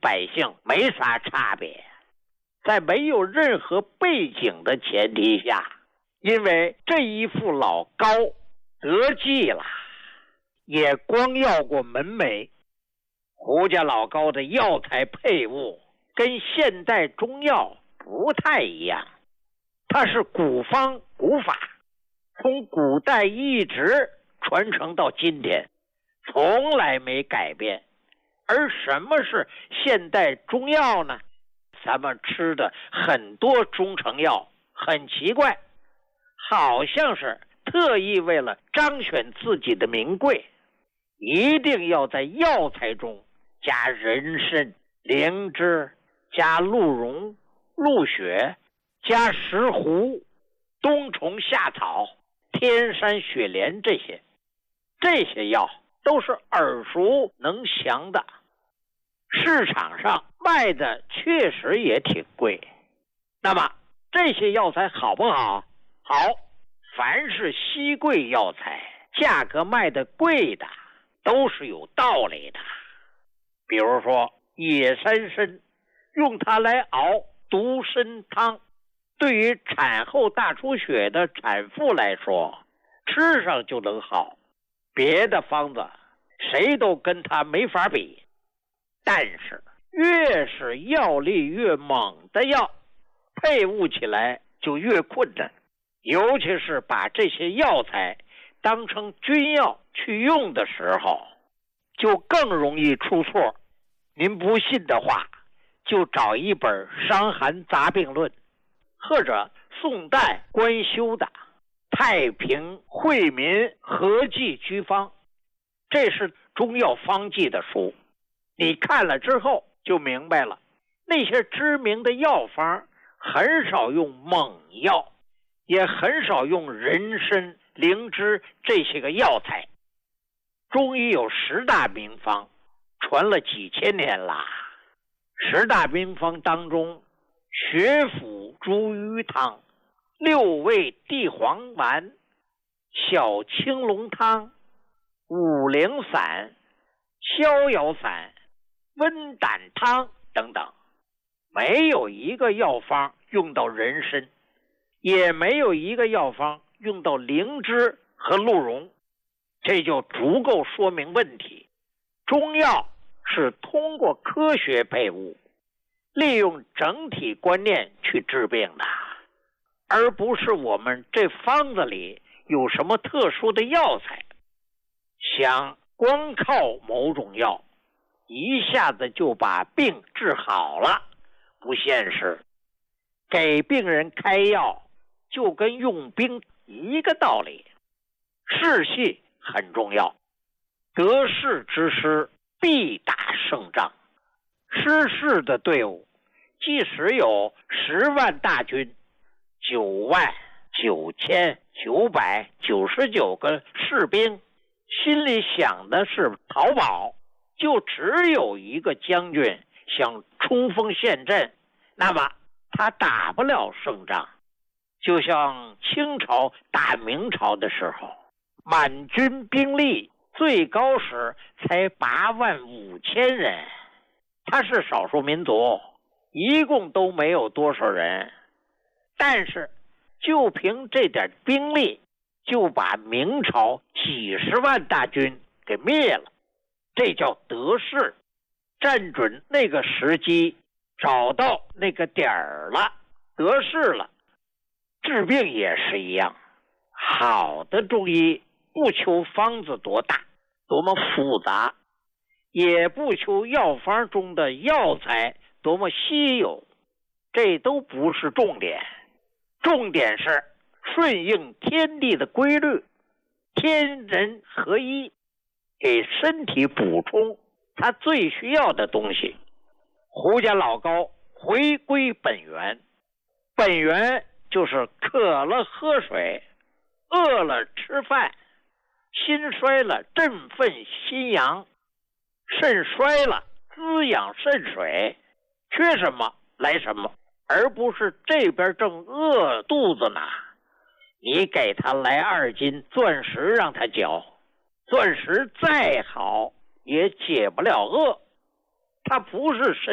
百姓没啥差别。在没有任何背景的前提下，因为这一副老膏得计了，也光要过门楣。胡家老膏的药材配物跟现代中药不太一样，它是古方古法，从古代一直传承到今天，从来没改变。而什么是现代中药呢？咱们吃的很多中成药很奇怪，好像是特意为了彰显自己的名贵，一定要在药材中加人参、灵芝，加鹿茸、鹿血，加石斛、冬虫夏草、天山雪莲，这些药都是耳熟能详的，市场上卖的确实也挺贵。那么这些药材好不好？好，凡是稀贵药材，价格卖的贵的都是有道理的。比如说野山参，用它来熬独参汤，对于产后大出血的产妇来说，吃上就能好，别的方子谁都跟它没法比。但是越是药力越猛的药，配伍起来就越困难，尤其是把这些药材当成军药去用的时候，就更容易出错。您不信的话，就找一本《伤寒杂病论》，或者宋代官修的《太平惠民合剂居方》，这是中药方剂的书。你看了之后就明白了，那些知名的药方很少用猛药，也很少用人参、灵芝这些个药材。中医有10大名方，传了几千年啦。10大名方当中，血府茱萸汤、6味地黄丸、小青龙汤、五苓散、逍遥散、温胆汤等等，没有一个药方用到人参，也没有一个药方用到灵芝和鹿茸，这就足够说明问题。中药是通过科学配伍，利用整体观念去治病的，而不是我们这方子里有什么特殊的药材。想光靠某种药一下子就把病治好了，不现实。给病人开药就跟用兵一个道理，士气很重要，得势之师必打胜仗。失势的队伍即使有10万大军99999个士兵，心里想的是逃跑，就只有一个将军想冲锋陷阵，那么他打不了胜仗。就像清朝打明朝的时候，满军兵力最高时才85000人，他是少数民族，一共都没有多少人，但是就凭这点兵力就把明朝几十万大军给灭了，这叫得势。站准那个时机，找到那个点儿了，得势了。治病也是一样，好的中医不求方子多大多么复杂，也不求药方中的药材多么稀有，这都不是重点。重点是顺应天地的规律，天人合一，给身体补充它最需要的东西。胡家老膏回归本源，本源就是渴了喝水，饿了吃饭，心衰了振奋心阳，肾衰了滋养肾水，缺什么来什么，而不是这边正饿肚子呢，你给他来2斤钻石让他嚼，钻石再好也解不了饿，它不是身